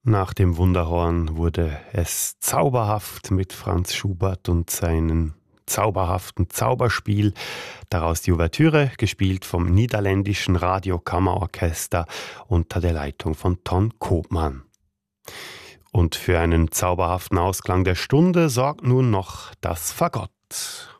Nach dem Wunderhorn wurde es zauberhaft mit Franz Schubert und seinem zauberhaften Zauberspiel. Daraus die Ouvertüre, gespielt vom niederländischen Radiokammerorchester unter der Leitung von Ton Koopman. Und für einen zauberhaften Ausklang der Stunde sorgt nun noch das Fagott.